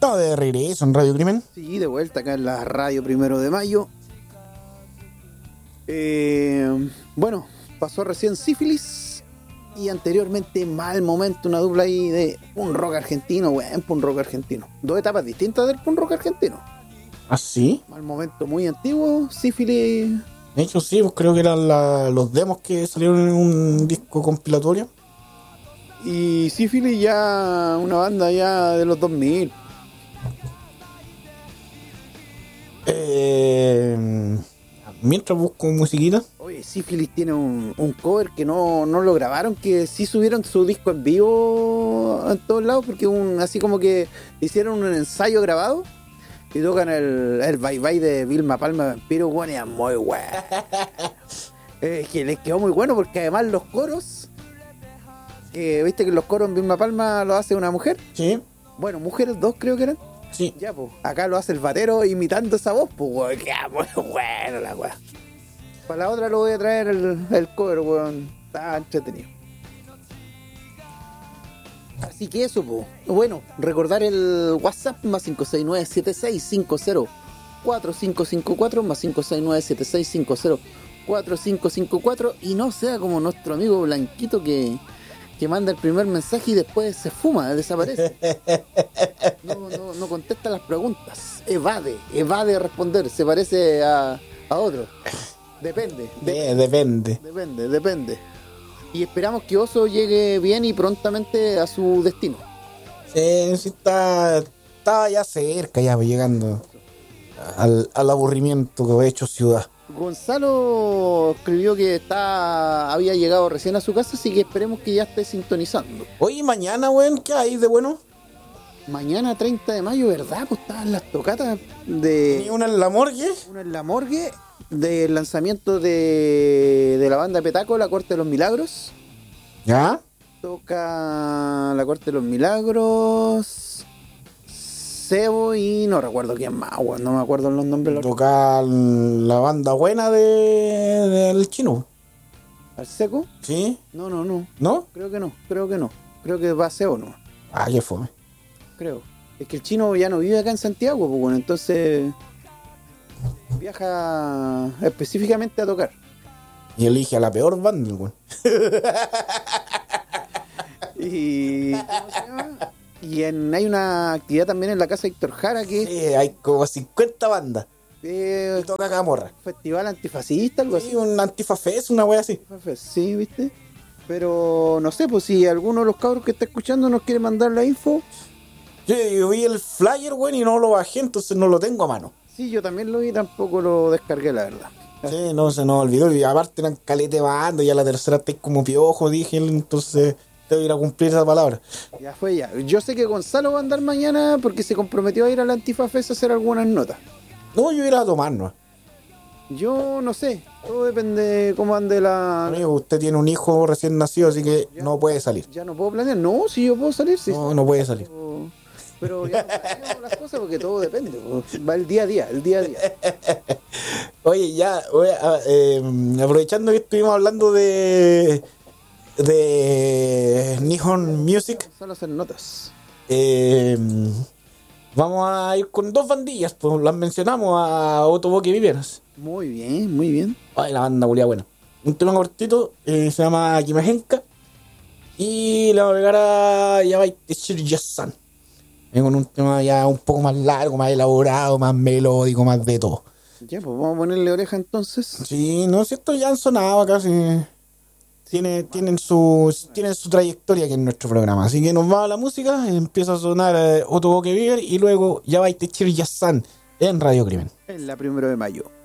Estamos de regreso en Radio Crimen. Sí, de vuelta acá en la radio 1 de mayo. Bueno, pasó recién Sífilis y anteriormente Mal Momento, una dupla ahí de punk rock argentino, buen punk rock argentino. Dos etapas distintas del punk rock argentino. ¿Ah, sí? Mal Momento muy antiguo, Sífilis. De hecho, sí, pues creo que eran los demos que salieron en un disco compilatorio. Y Sífilis ya una banda ya de los 2000. Mientras busco musiquita. Oye, Sífilis tiene un cover que no lo grabaron, que sí subieron su disco en vivo en todos lados, porque así como que hicieron un ensayo grabado y tocan el Bye Bye de Vilma Palma Vampiro, bueno, y es muy bueno. Que les quedó muy bueno porque además los coros, viste que los coros en Vilma Palma lo hace una mujer. Sí. Bueno, mujeres dos creo que eran. Sí. Ya, pues, acá lo hace el batero imitando esa voz, pues, weón, queda muy bueno la weá. Para la otra lo voy a traer el cover, weón, está entretenido. Así que eso, pues. Bueno, recordar el WhatsApp más 569-7650-4554 más 569-7650-4554 y no sea como nuestro amigo Blanquito que manda el primer mensaje y después se fuma, desaparece. No contesta las preguntas. Evade responder. Se parece a otro. Depende. Y esperamos que Oso llegue bien y prontamente a su destino. Sí, estaba ya cerca, ya llegando al aburrimiento que he hecho ciudad. Gonzalo escribió que había llegado recién a su casa, así que esperemos que ya esté sintonizando. Oye, mañana, weón, ¿qué hay de bueno? Mañana 30 de mayo, ¿verdad? Pues estaban las tocatas de... ¿Y una en la morgue? Una en la morgue del lanzamiento de la banda Petaco, La Corte de los Milagros. ¿Ya? Toca La Corte de los Milagros, Sebo y no recuerdo quién más, weón, no me acuerdo los nombres. Toca la banda buena del chino. ¿Al Seco? ¿Sí? No. ¿No? Creo que no. Creo que va a Sebo, ¿no? Ah, qué fome. Creo. Es que el chino ya no vive acá en Santiago, pues bueno, entonces viaja específicamente a tocar. Y elige a la peor banda, weón. Y ¿cómo se llama? Y hay una actividad también en la casa de Héctor Jara que sí, hay como 50 bandas. y toca Camorra. Festival antifascista, algo sí, así. Un antifafés, una wea así. Sí, ¿viste? Pero no sé, pues si alguno de los cabros que está escuchando nos quiere mandar la info. Yo vi el flyer, weón, y no lo bajé, entonces no lo tengo a mano. Sí, yo también lo vi, tampoco lo descargué, la verdad. Sí, no, se nos olvidó. Y aparte eran calete de banda, y a la tercera estáis como piojo, dije, entonces tengo que ir a cumplir esa palabra. Ya fue ya. Yo sé que Gonzalo va a andar mañana porque se comprometió a ir a la Antifafes a hacer algunas notas. No, yo iba a tomar, ¿no? Yo no sé, todo depende de cómo ande la... Amigo, usted tiene un hijo recién nacido, así que ya, no puede salir. Ya no puedo planear. No, si yo puedo salir, sí. No puede salir. Pero ya no planeamos las cosas porque todo depende. Va el día a día. Oye, ya, aprovechando que estuvimos hablando de Nihon Music, solo hacer notas. vamos a ir con dos bandillas, pues las mencionamos a Otoboke Viveras. Muy bien. Ay, la banda culia buena. Un tema cortito, se llama Kimahenka. Y le vamos a pegar a Yabaite Shirya-san. Con un tema ya un poco más largo, más elaborado, más melódico, más de todo. Ya, pues vamos a ponerle oreja entonces. Sí, no, si esto ya han sonado acá, sí. Tienen su trayectoria aquí en nuestro programa. Así que nos va a la música, empieza a sonar Otoboke Viver y luego Yabaite Shirya-san en Radio Crimen. En la 1 de mayo.